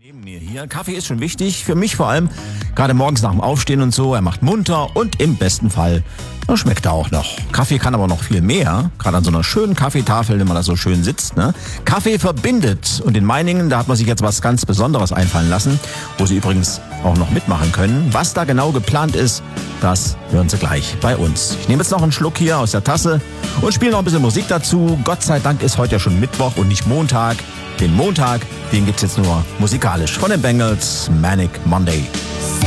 Neben mir hier. Kaffee ist schon wichtig, für mich vor allem, gerade morgens nach dem Aufstehen und so. Er macht munter und im besten Fall schmeckt er auch noch. Kaffee kann aber noch viel mehr, gerade an so einer schönen Kaffeetafel, wenn man da so schön sitzt. Ne? Kaffee verbindet und in Meiningen, da hat man sich jetzt was ganz Besonderes einfallen lassen, wo Sie übrigens auch noch mitmachen können. Was da genau geplant ist, das hören Sie gleich bei uns. Ich nehme jetzt noch einen Schluck hier aus der Tasse und spiele noch ein bisschen Musik dazu. Gott sei Dank ist heute ja schon Mittwoch und nicht Montag. Den Montag, den gibt's jetzt nur musikalisch von den Bengals, Manic Monday.